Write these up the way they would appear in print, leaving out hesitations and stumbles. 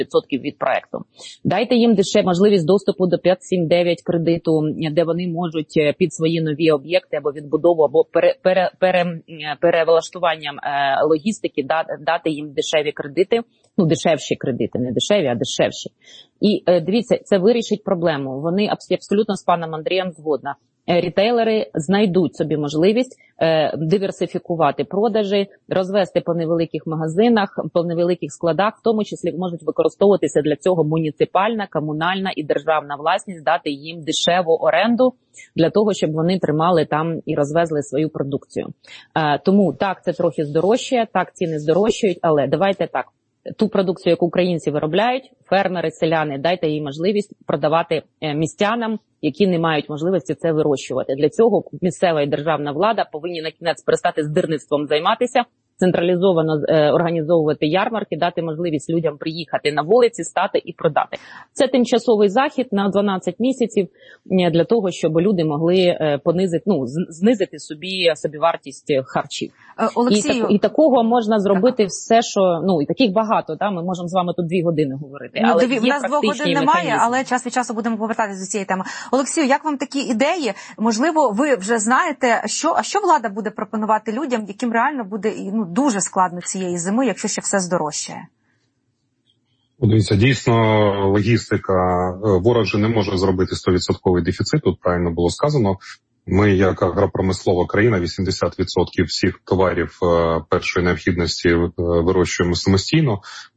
від проекту. Дайте їм можливість доступу до 5.7.9 кредиту, де вони можуть під свої нові об'єкти або відбудову, або перевлаштуванням логістики дати їм дешеві кредити, ну дешевші кредити, не дешеві, а дешевші. І дивіться, це вирішить проблему. Вони абсолютно з паном Андрієм згодна. Рітейлери знайдуть собі можливість диверсифікувати продажі, розвести по невеликих магазинах, по невеликих складах, в тому числі можуть використовуватися для цього муніципальна, комунальна і державна власність, дати їм дешеву оренду для того, щоб вони тримали там і розвезли свою продукцію. Тому так, це трохи здорожчає, так ціни здорожчають, але давайте так. Ту продукцію, яку українці виробляють, фермери, селяни, дайте їй можливість продавати містянам, які не мають можливості це вирощувати. Для цього місцева і державна влада повинні на кінець перестати здирництвом займатися, централізовано організовувати ярмарки, дати можливість людям приїхати на вулиці, стати і продати. Це тимчасовий захід на 12 місяців для того, щоб люди могли знизити собівартість харчів. Олексію... І такого можна зробити все, що, і таких багато, ми можемо з вами тут 2 години говорити. Але у нас 2 годин немає, але час від часу будемо повертатися до цієї теми. Олексію, як вам такі ідеї? Можливо, ви вже знаєте, що влада буде пропонувати людям, яким реально буде дуже складно цієї зими, якщо ще все здорожчає? Дивіться, дійсно, логістика, ворог же не може зробити 100% дефіцит, тут правильно було сказано. Ми, як агропромислова країна, 80% всіх товарів першої необхідності вирощуємо самостійно,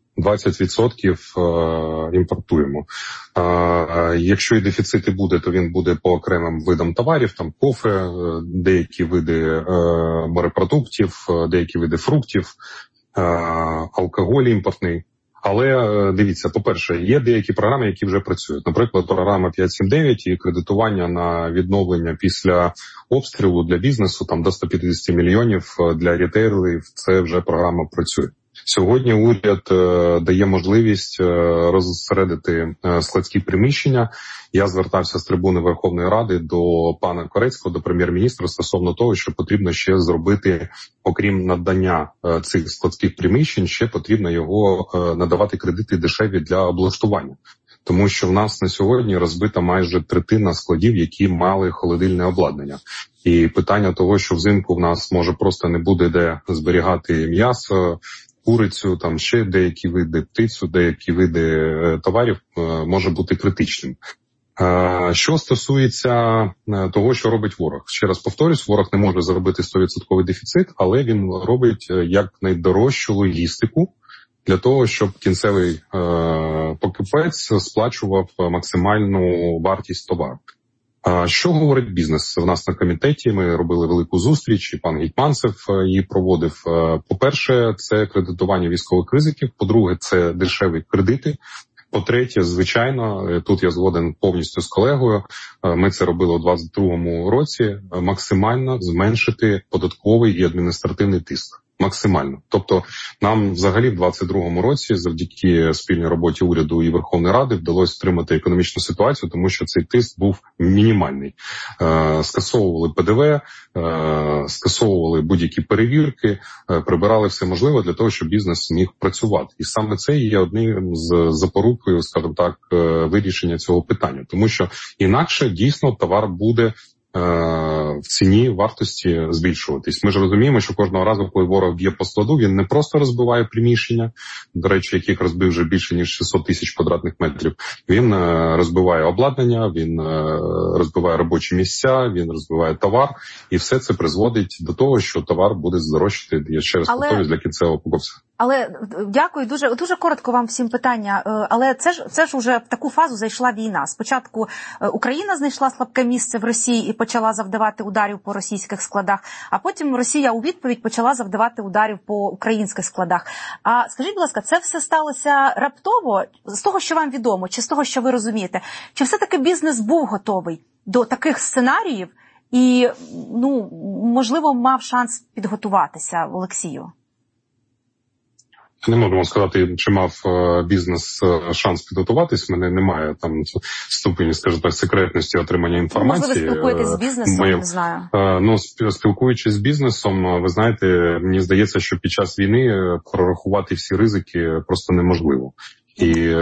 20% імпортуємо. Якщо і дефіцит і буде, то він буде по окремим видам товарів, там кофе, деякі види морепродуктів, деякі види фруктів, алкоголь імпортний. Але дивіться, по-перше, є деякі програми, які вже працюють. Наприклад, програма 5.7.9 і кредитування на відновлення після обстрілу для бізнесу, там до 150 мільйонів для рітейлерів, це вже програма працює. Сьогодні уряд дає можливість розсередити складські приміщення. Я звертався з трибуни Верховної Ради до пана Корецького, до прем'єр-міністра, стосовно того, що потрібно ще зробити, окрім надання цих складських приміщень, ще потрібно його надавати кредити дешеві для облаштування. Тому що в нас на сьогодні розбита майже третина складів, які мали холодильне обладнання. І питання того, що взимку в нас може просто не буде де зберігати м'ясо, курицю, там ще деякі види птицю, деякі види товарів може бути критичним. Що стосується того, що робить ворог. Ще раз повторюсь, ворог не може зробити 100% дефіцит, але він робить як найдорожчу логістику для того, щоб кінцевий покупець сплачував максимальну вартість товару. Що говорить бізнес? У нас на комітеті ми робили велику зустріч, і пан Гетманцев її проводив. По-перше, це кредитування військових ризиків. По-друге, це дешеві кредити. По-третє, звичайно, тут я згоден повністю з колегою, ми це робили у 2022 році, максимально зменшити податковий і адміністративний тиск. Максимально. Тобто нам взагалі в 2022 році завдяки спільній роботі уряду і Верховної Ради вдалося стримати економічну ситуацію, тому що цей тиск був мінімальний. Скасовували ПДВ, скасовували будь-які перевірки, прибирали все можливе для того, щоб бізнес міг працювати. І саме це є одним з запорукою, скажімо так, вирішення цього питання. Тому що інакше дійсно товар буде в ціні вартості збільшуватись. Ми ж розуміємо, що кожного разу, коли ворог б'є по складу, він не просто розбиває приміщення, до речі, яких розбив вже більше, ніж 600 тисяч квадратних метрів. Він розбиває обладнання, він розбиває робочі місця, він розбиває товар, і все це призводить до того, що товар буде здорожчати, я ще раз повторюсь, для кінцевого покупця. Але дякую, дуже коротко вам всім питання. Але це ж уже в таку фазу зайшла війна. Спочатку Україна знайшла слабке місце в Росії і почала завдавати ударів по російських складах, а потім Росія у відповідь почала завдавати ударів по українських складах. А скажіть, будь ласка, це все сталося раптово, з того, що вам відомо, чи з того, що ви розумієте? Чи все-таки бізнес був готовий до таких сценаріїв і, можливо, мав шанс підготуватися, Олексію? Не можемо сказати, чи мав бізнес шанс підготуватись. У мене немає там ступені, скажімо так, секретності отримання інформації. Можливо, спілкуєтесь з бізнесом, не знаю. Спілкуючись з бізнесом, ви знаєте, мені здається, що під час війни прорахувати всі ризики просто неможливо. І